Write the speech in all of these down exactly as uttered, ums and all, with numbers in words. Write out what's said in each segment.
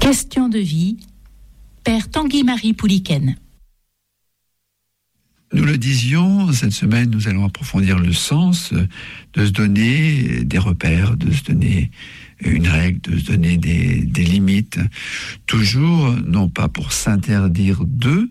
Question de vie, Père Tanguy-Marie Pouliken. Nous le disions, cette semaine, nous allons approfondir le sens de se donner des repères, de se donner une règle, de se donner des, des limites. Toujours, non pas pour s'interdire d'eux,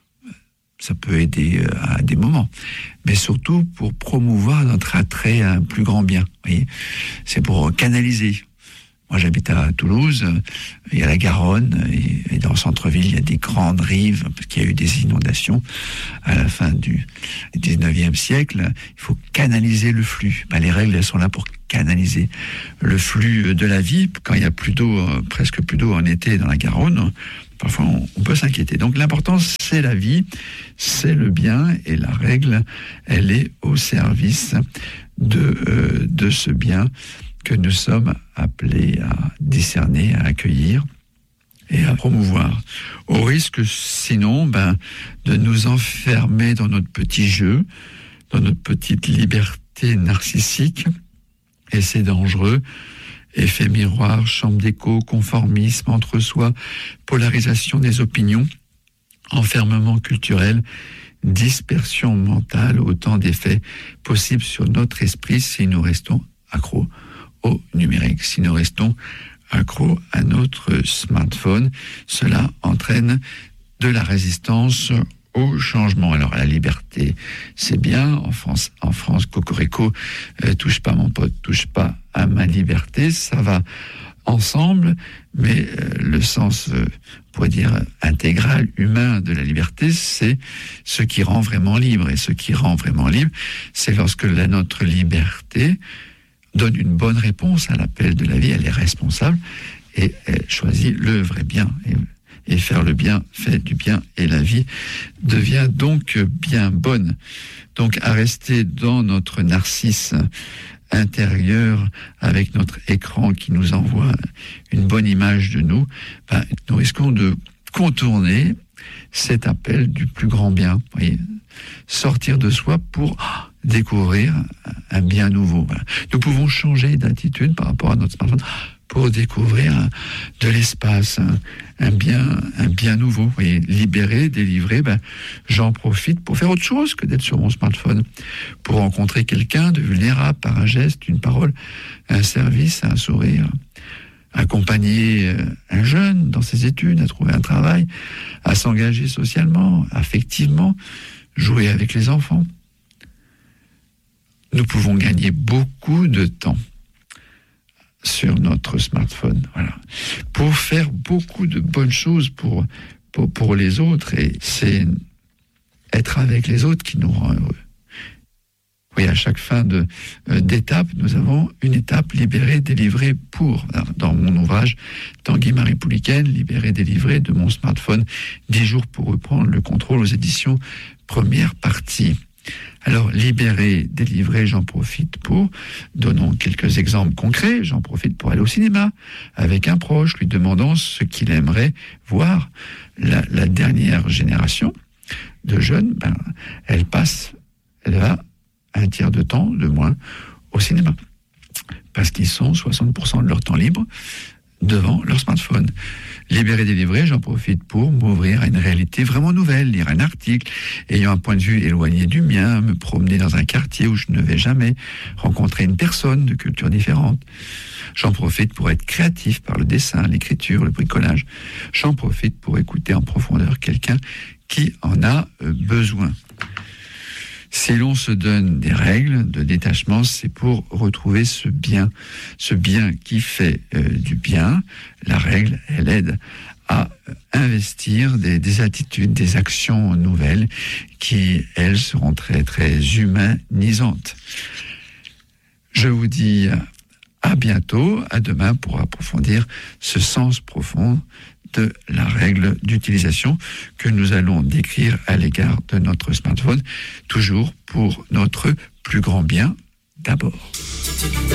ça peut aider à des moments, mais surtout pour promouvoir notre attrait à un plus grand bien. Vous voyez, c'est pour canaliser. Moi, j'habite à Toulouse, il y a la Garonne, et dans le centre-ville, il y a des grandes rives, parce qu'il y a eu des inondations à la fin du dix-neuvième siècle. Il faut canaliser le flux. Ben, les règles, elles sont là pour canaliser le flux de la vie. Quand il y a plus d'eau, presque plus d'eau en été dans la Garonne, parfois on, on peut s'inquiéter. Donc l'important, c'est la vie, c'est le bien, et la règle, elle est au service de, euh, de ce bien que nous sommes appelés à discerner, à accueillir et à promouvoir. Au risque, sinon, ben, de nous enfermer dans notre petit jeu, dans notre petite liberté narcissique, et c'est dangereux. Effet miroir, chambre d'écho, conformisme, entre-soi, polarisation des opinions, enfermement culturel, dispersion mentale, autant d'effets possibles sur notre esprit si nous restons accros au numérique. Si nous restons accros à notre smartphone, cela entraîne de la résistance au changement. Alors la liberté, c'est bien. En France, en France, cocorico, euh, touche pas mon pote, touche pas à ma liberté. Ça va ensemble, mais euh, le sens, euh, on pourrait dire intégral, humain de la liberté, c'est ce qui rend vraiment libre. Et ce qui rend vraiment libre, c'est lorsque la, notre liberté donne une bonne réponse à l'appel de la vie, elle est responsable et elle choisit le vrai bien. Et, et faire le bien fait du bien, et la vie devient donc bien bonne. Donc à rester dans notre narcisse intérieur avec notre écran qui nous envoie une bonne image de nous, ben, nous risquons de contourner cet appel du plus grand bien. Vous voyez, sortir de soi pour découvrir un bien nouveau. Voilà. Nous pouvons changer d'attitude par rapport à notre smartphone pour découvrir un, de l'espace, un, un bien, un bien nouveau. Vous voyez, libéré, délivré, ben, j'en profite pour faire autre chose que d'être sur mon smartphone, pour rencontrer quelqu'un de vulnérable par un geste, une parole, un service, un sourire, accompagner un jeune dans ses études, à trouver un travail, à s'engager socialement, affectivement, jouer avec les enfants. Nous pouvons gagner beaucoup de temps sur notre smartphone, voilà, pour faire beaucoup de bonnes choses pour, pour, pour les autres, et c'est être avec les autres qui nous rend heureux. Oui, à chaque fin de, euh, d'étape, nous avons une étape libérée, délivrée pour. Dans mon ouvrage, Tanguy-Marie Pouliken, libéré, délivré de mon smartphone, dix jours pour reprendre le contrôle, aux éditions Première Partie. Alors, libéré, délivré, j'en profite pour, donnons quelques exemples concrets, j'en profite pour aller au cinéma avec un proche, lui demandant ce qu'il aimerait voir. La, la dernière génération de jeunes, ben, elle passe, elle va un tiers de temps de moins au cinéma, parce qu'ils sont soixante pour cent de leur temps libre devant leur smartphone. Libéré, délivré, j'en profite pour m'ouvrir à une réalité vraiment nouvelle, lire un article ayant un point de vue éloigné du mien, me promener dans un quartier où je ne vais jamais, rencontrer une personne de culture différente. J'en profite pour être créatif par le dessin, l'écriture, le bricolage. J'en profite pour écouter en profondeur quelqu'un qui en a besoin. Si l'on se donne des règles de détachement, c'est pour retrouver ce bien, ce bien qui fait euh, du bien. La règle, elle aide à investir des, des attitudes, des actions nouvelles qui, elles, seront très, très humanisantes. Je vous dis à bientôt, à demain pour approfondir ce sens profond de la règle d'utilisation que nous allons décrire à l'égard de notre smartphone, toujours pour notre plus grand bien d'abord.